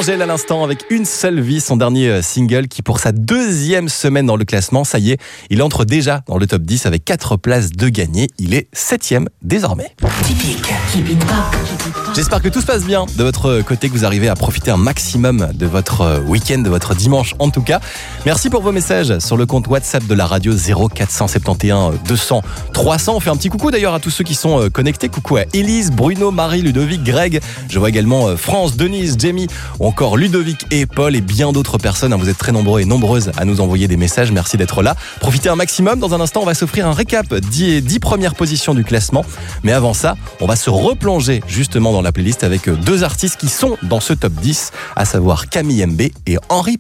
Angèle à l'instant avec Une seule vie, son dernier single qui pour sa 2e semaine dans le classement, ça y est, il entre déjà dans le top 10 avec 4 places de gagné. Il est 7e désormais. Typique, Keep It Pop. J'espère que tout se passe bien de votre côté, que vous arrivez à profiter un maximum de votre week-end, de votre dimanche en tout cas. Merci pour vos messages sur le compte WhatsApp de la radio 0471 200 300. On fait un petit coucou d'ailleurs à tous ceux qui sont connectés. Coucou à Élise, Bruno, Marie, Ludovic, Greg. Je vois également France, Denise, Jamie ou encore Ludovic et Paul et bien d'autres personnes. Vous êtes très nombreux et nombreuses à nous envoyer des messages. Merci d'être là. Profitez un maximum. Dans un instant, on va s'offrir un récap des 10 premières positions du classement. Mais avant ça, on va se replonger justement dans la playlist avec 2 artistes qui sont dans ce top 10, à savoir Camille MB et Henri